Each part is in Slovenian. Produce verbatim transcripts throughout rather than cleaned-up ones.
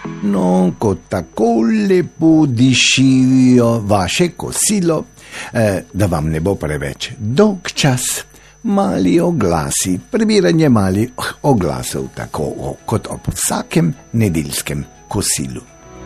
No, ko tako lepo dišijo vaše kosilo, eh, da vam ne bo preveč dolg čas, mali oglasi, prebiranje malih oglasov, tako kot ob vsakem nedeljskem kosilu.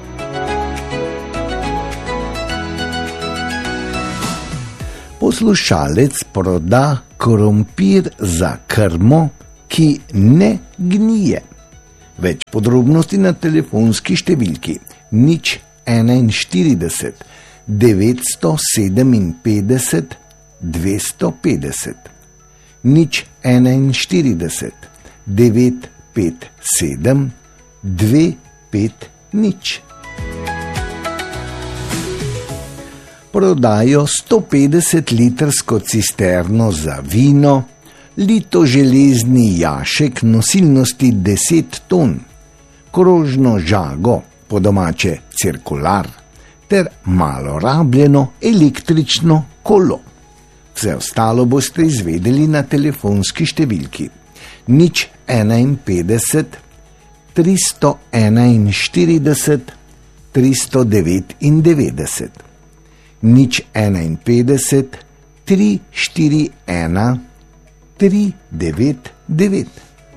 Poslušalec proda krompir za krmo, ki ne gnije. Več podrobnosti na telefonski številki nič enainštirideset devetsto sedeminpetdeset dvesto petdeset, nič enainštirideset devet pet sedem dve pet nič. Prodajo sto petdeset litrsko cisterno za vino, lito železni jašek nosilnosti deset ton, krožno žago, po domače cirkular, ter malo rabljeno električno kolo. Vse ostalo boste izvedeli na telefonski številki nič enainpetdeset tristo enainštirideset tristo devetindevetdeset, nič enainpetdeset tri štiri ena tri devet devet.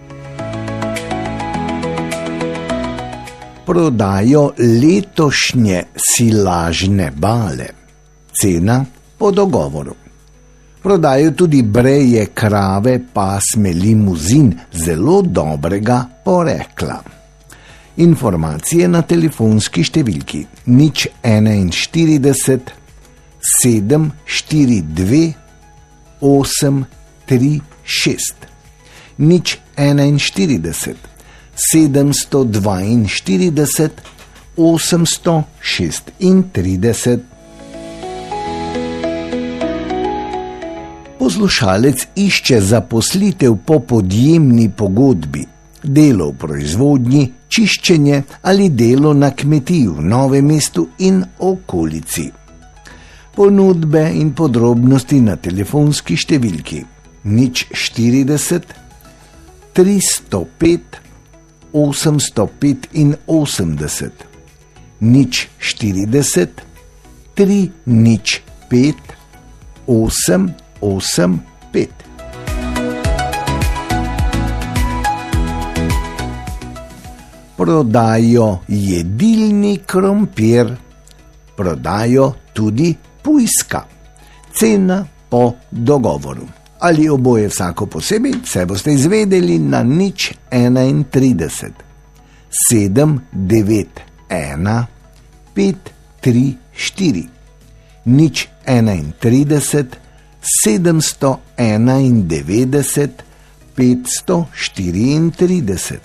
Prodajo letošnje silažne bale, cena po dogovoru. Prodajo tudi breje krave pasme limuzin zelo dobrega porekla. Informacije na telefonski številki nič enainštirideset sedem štiri dve osem tri šest, nič enainštirideset sedemsto dvainštirideset osemsto šestintrideset. Poslušalec išče zaposlitev po podjemni pogodbi, delo v proizvodnji, čiščenje ali delo na kmetiji v Novem mestu in okolici. Ponudbe in podrobnosti na telefonski številki nič štirideset tristo pet osemsto petinosemdeset, nič štirideset tri nič pet osem osem pet. Prodajo jedilni krompir, prodajo tudi pujska, cena po dogovoru. Ali oboje vsako posebej, vse boste izvedeli na nič enaintrideset sedem devet ena pet tri štiri, nič enaintrideset sedemsto enaindevetdeset petsto štiriintrideset.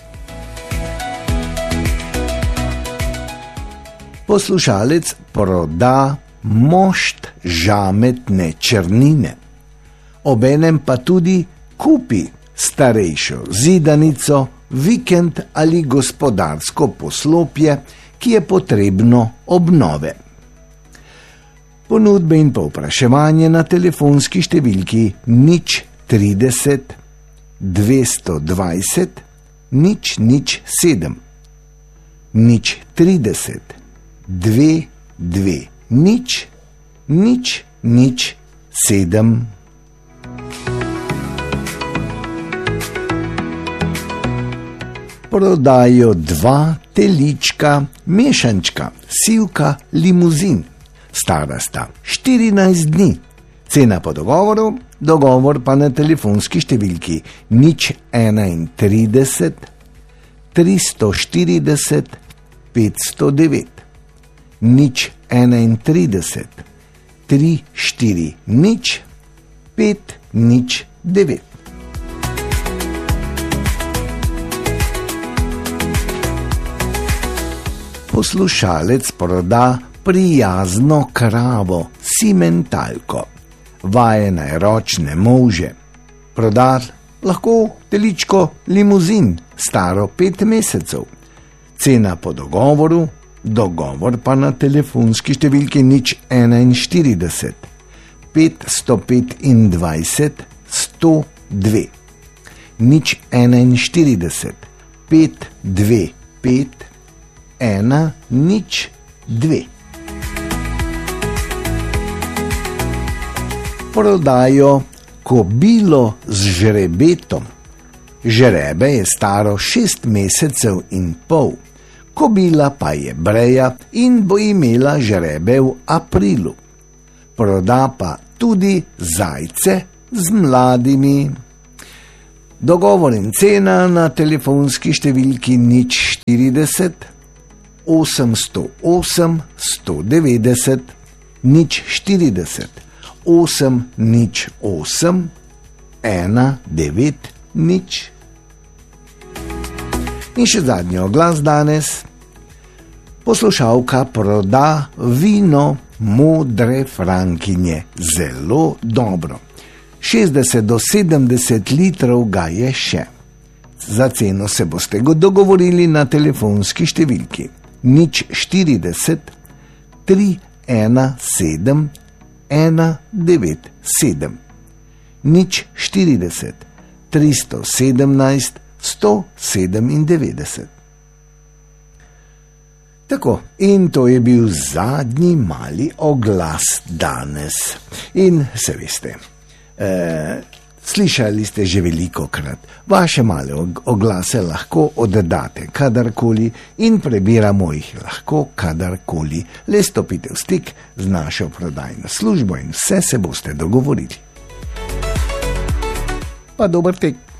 Poslušalec proda mošt žametne črnine, obenem pa tudi kupi starejšo zidanico, vikend ali gospodarsko poslopje, ki je potrebno obnove. Ponudbe in povpraševanje na telefonski številki nič trideset dvesto dvajset nič nič sedem, nič trideset dve dve nič nič nič sedem. Prodajo dva telička mešančka, sivka limuzin, stara sta štirinajst dni, cena po dogovoru, dogovor pa na telefonski številki nič enaintrideset tristo štirideset petsto devet, nič enaintrideset tri štiri nič pet nič devet. Poslušalec proda prijazno kravo simentalko, vajene ročne molže. Prodar lahko teličko limuzin, staro pet mesecev. Cena po dogovoru, dogovor pa na telefonski številki nič enainštirideset petsto petindvajset sto dve, nič enainštirideset pet dve pet ena, nič, dve. Prodajo kobilo z žrebetom. Žrebe je staro šest mesecev in pol, kobila pa je breja in bo imela žrebe v aprilu. Proda pa tudi zajce z mladimi. Dogovor in cena na telefonski številki nič štirideset, osemsto osem, sto devetdeset, nič štirideset, osem, nič osem, ena, devet, nič. In še zadnji oglas danes. Poslušalka proda vino modre Frankinje zelo dobro. šestdeset do sedemdeset litrov ga je še. Za ceno se boste dogovorili na telefonski številki nič štirideset, tri, ena, sedem, ena, devet, sedem. Nič štirideset, tristo sedemnajst, sto sedemindevetdeset. Tako, in to je bil zadnji mali oglas danes. In se veste, eh, slišali ste že veliko krat, vaše male oglase lahko oddate kadarkoli in prebiramo jih lahko kadarkoli. Le stopite v stik z našo prodajno službo in vse se boste dogovorili. Pa dober tek.